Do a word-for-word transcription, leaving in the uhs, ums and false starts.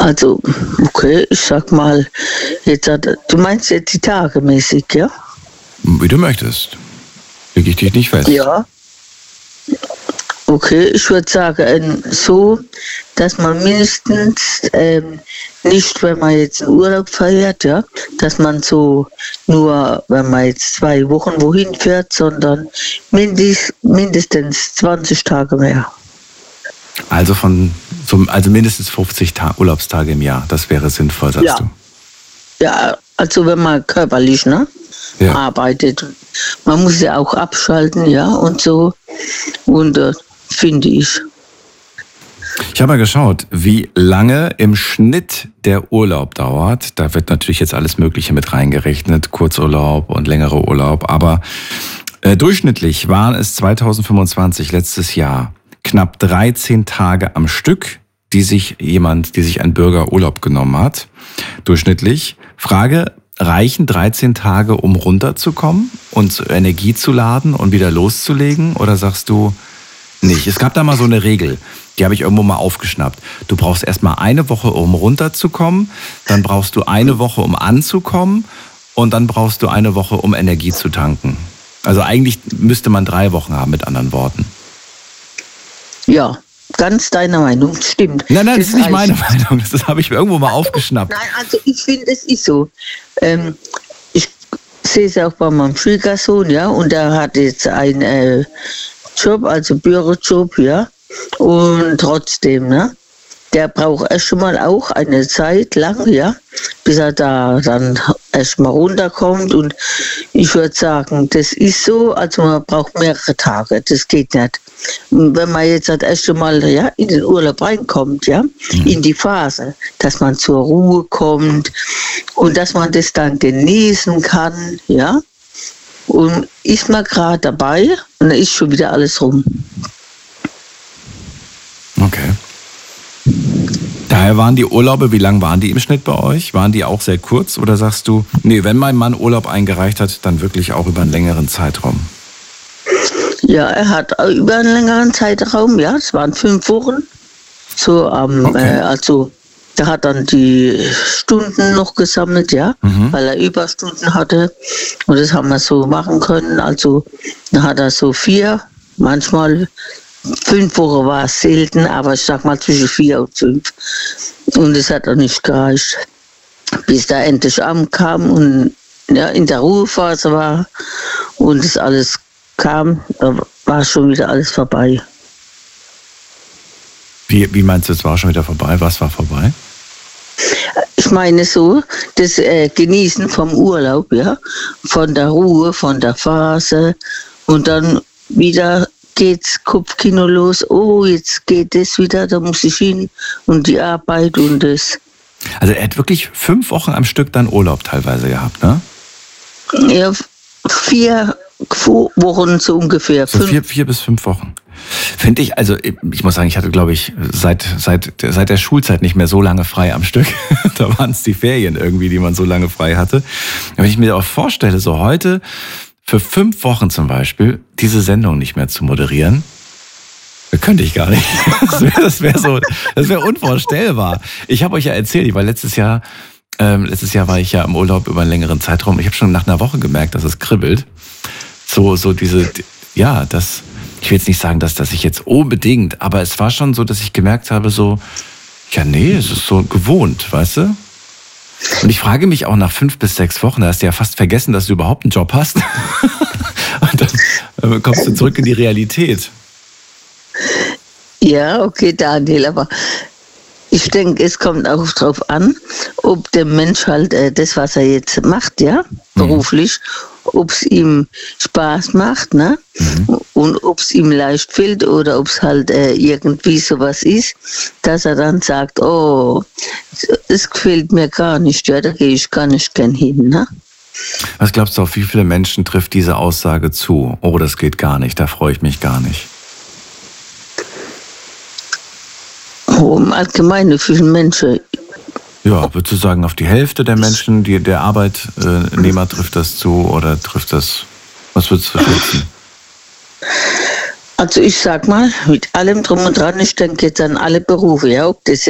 Also, okay, ich sag mal, jetzt hat, du meinst jetzt die Tage mäßig, ja? Wie du möchtest. Leg ich dich nicht fest. Ja. Okay, ich würde sagen, so, dass man mindestens ähm, nicht, wenn man jetzt einen Urlaub feiert, ja, dass man so nur, wenn man jetzt zwei Wochen wohin fährt, sondern mindest, mindestens zwanzig Tage mehr. Also von so, also mindestens fünfzig Ta- Urlaubstage im Jahr. Das wäre sinnvoll, sagst Ja. du. Ja, also wenn man körperlich, ne, Ja. arbeitet. Man muss ja auch abschalten, ja, und so. Und äh, finde ich. Ich habe mal geschaut, wie lange im Schnitt der Urlaub dauert. Da wird natürlich jetzt alles Mögliche mit reingerechnet, Kurzurlaub und längere Urlaub. Aber äh, durchschnittlich waren es zweitausendfünfundzwanzig, letztes Jahr, knapp dreizehn Tage am Stück, die sich jemand, die sich ein Bürger Urlaub genommen hat. Durchschnittlich. Frage, reichen dreizehn Tage, um runterzukommen und Energie zu laden und wieder loszulegen? Oder sagst du nicht? Es gab da mal so eine Regel, die habe ich irgendwo mal aufgeschnappt. Du brauchst erstmal eine Woche, um runterzukommen, dann brauchst du eine Woche, um anzukommen und dann brauchst du eine Woche, um Energie zu tanken. Also eigentlich müsste man drei Wochen haben, mit anderen Worten. Ja, ganz deiner Meinung, stimmt. Nein, nein, das, das ist nicht reicht. meine Meinung. Das habe ich irgendwo mal aufgeschnappt. Nein, also ich finde, es ist so. Ähm, ich sehe es auch bei meinem Schwiegersohn, ja, und der hat jetzt einen äh, Job, also Bürojob, ja, und trotzdem, ne, der braucht erst schon mal auch eine Zeit lang, ja, bis er da dann erst mal runterkommt. Und ich würde sagen, das ist so, also man braucht mehrere Tage, das geht nicht. Und wenn man jetzt das erste Mal, ja, in den Urlaub reinkommt, ja, mhm. in die Phase, dass man zur Ruhe kommt und dass man das dann genießen kann, ja, und ist man gerade dabei und dann ist schon wieder alles rum. Okay. Daher waren die Urlaube, wie lang waren die im Schnitt bei euch? Waren die auch sehr kurz oder sagst du, nee, wenn mein Mann Urlaub eingereicht hat, dann wirklich auch über einen längeren Zeitraum? Ja, er hat über einen längeren Zeitraum, ja, es waren fünf Wochen. So, ähm, Okay. äh, also, der hat dann die Stunden noch gesammelt, ja, Mhm. weil er Überstunden hatte. Und das haben wir so machen können. Also, dann hat er so vier, manchmal fünf Wochen war es selten, aber ich sag mal zwischen vier und fünf. Und es hat auch nicht gereicht, bis da endlich ankam und ja, in der Ruhephase war und das alles kam, da war schon wieder alles vorbei. Wie, wie meinst du, es war schon wieder vorbei? Was war vorbei? Ich meine so, das äh, Genießen vom Urlaub, ja, von der Ruhe, von der Phase und dann wieder geht's Kopfkino los, oh, jetzt geht das wieder, da muss ich hin und die Arbeit und das. Also er hat wirklich fünf Wochen am Stück dann Urlaub teilweise gehabt, ne? Ja, vier Wochen so ungefähr. So vier, vier bis fünf Wochen. Finde ich, also ich muss sagen, ich hatte, glaube ich, seit, seit, seit der Schulzeit nicht mehr so lange frei am Stück. Da waren es die Ferien irgendwie, die man so lange frei hatte. Wenn ich mir auch vorstelle, so heute für fünf Wochen zum Beispiel diese Sendung nicht mehr zu moderieren, könnte ich gar nicht. Das wäre das wär so, das wäre unvorstellbar. Ich habe euch ja erzählt, ich war letztes Jahr, ähm, letztes Jahr war ich ja im Urlaub über einen längeren Zeitraum. Ich habe schon nach einer Woche gemerkt, dass es kribbelt. So, so diese, ja, das, ich will jetzt nicht sagen, dass, dass ich jetzt unbedingt, aber es war schon so, dass ich gemerkt habe, so, ja, nee, es ist so gewohnt, weißt du? Und ich frage mich auch nach fünf bis sechs Wochen, da hast du ja fast vergessen, dass du überhaupt einen Job hast. Und dann kommst du zurück in die Realität. Ja, okay, Daniel, aber ich denke, es kommt auch drauf an, ob der Mensch halt äh, das, was er jetzt macht, ja, beruflich, mhm. ob es ihm Spaß macht, ne? Mhm. Und ob es ihm leicht fällt oder ob es halt äh, irgendwie sowas ist, dass er dann sagt, oh, es gefällt mir gar nicht, ja, da gehe ich gar nicht gern hin, ne? Was glaubst du, auf wie viele Menschen trifft diese Aussage zu? Oh, das geht gar nicht, da freue ich mich gar nicht. Oh, im Allgemeinen, für viele Menschen. Ja, würdest du sagen, auf die Hälfte der Menschen, die, der Arbeitnehmer trifft das zu oder trifft das, was würdest du schätzen? Also ich sag mal, mit allem drum und dran, ich denke jetzt an alle Berufe, ja, ob das